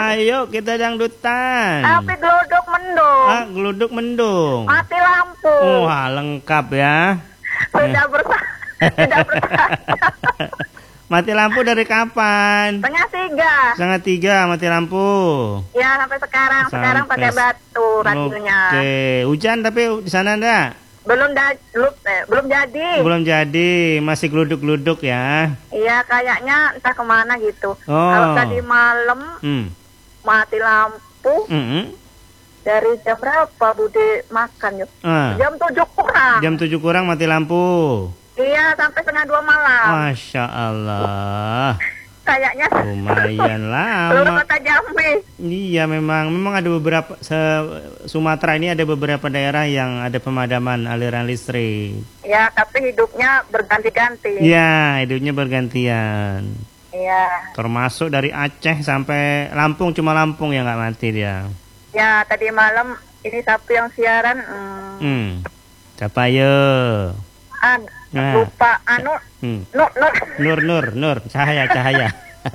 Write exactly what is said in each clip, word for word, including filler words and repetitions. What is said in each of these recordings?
Ayo kita dangdutan. Tapi geluduk mendung. Ah, geluduk mendung. Mati lampu. Wah, lengkap ya. Sudah bersah. Sudah bersah. Mati lampu dari kapan? Setengah tiga. Setengah tiga mati lampu. Ya sampai sekarang. Sekarang Sampai pakai batu radionya. Oke, hujan tapi di sana enggak? Belum da belum, eh, belum jadi. Belum jadi, masih geluduk-geluduk ya. Iya kayaknya entah kemana gitu. Oh. Kalau tadi malam Hmm. mati lampu. Mm-mm. Dari jam berapa Bude makan yuk? Ah. Jam tujuh kurang. Jam tujuh kurang mati lampu. Iya sampai setengah dua malam. Masya Allah. Kayaknya Lumayan seluruh lama. kota Jambi. Iya memang memang ada beberapa se Sumatera ini ada beberapa daerah yang ada pemadaman aliran listrik. Ya tapi hidupnya berganti-ganti. Iya, hidupnya bergantian. Iya. Termasuk dari Aceh sampai Lampung, cuma Lampung yang nggak mati dia. Ya tadi malam ini Sabtu yang siaran. Hmm, Hmm. Siapa ya? ah, Nah. lupa anu Hmm. Nur Nur. Nur Nur Nur cahaya cahaya.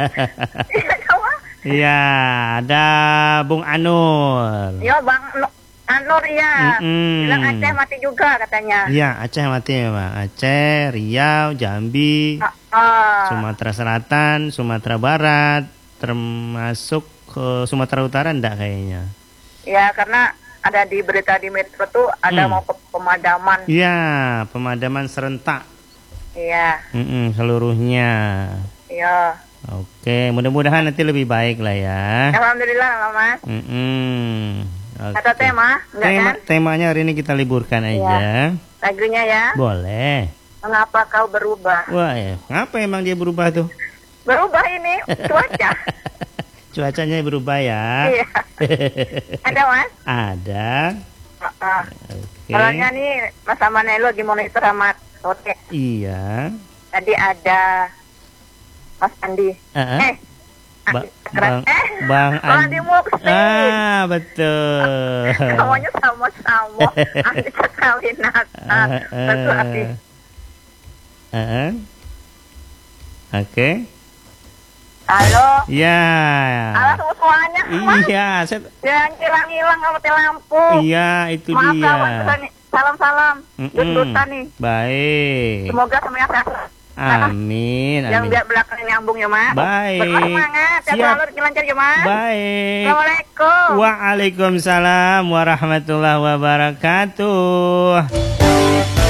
Iya kamu. Iya, ada Bung Anur. Yo Bang Nu- Anur ya. Mm-mm. Bilang Aceh mati juga katanya. Iya, Aceh mati memang. Aceh, Riau, Jambi, Ah, ah. Sumatera Selatan, Sumatera Barat, termasuk ke Sumatera Utara enggak kayaknya. Ya karena ada di berita di Metro tuh ada Hmm. mau ke pemadaman. Iya, pemadaman serentak. Iya. Mm-mm, seluruhnya. Iya. Oke, mudah-mudahan nanti lebih baik lah ya. Alhamdulillah Mas. Mm-mm. Oke. Ada tema? Enggak Tema, kan? temanya hari ini kita liburkan aja. Lagunya ya. Boleh. Mengapa kau berubah? Wah, ya. Ngapa emang dia berubah tuh? Berubah ini cuaca. Cuacanya berubah ya. Iya. Ada Mas? Ada. Uh, Oke. Soalnya nih Mas Amanelu lagi monitor sama Tote. Iya. Tadi ada Mas Andi. Uh-uh. Eh. Ba- Keren. Bang, eh. Bang Bang Andi. Andi Muksi. Ah, betul. Namanya sama-sama. Andi Kakalinata. Betul Andi. Uh-uh. Oke. Halo. Ya. Halo semuanya. Mas. Iya, saya... Jangan hilang-hilang mati lampu. Iya, itu Maaf dia. kawan, salam-salam. Mm-mm. Dut-dutan nih. Baik. Semoga semuanya sehat. Amin, Yang amin. biar belakang nyambung ya Mas. Baik. Bersemangat. Ya Siap. selalu lancar ya Mas. Baik. Assalamualaikum. Waalaikumsalam warahmatullahi wabarakatuh.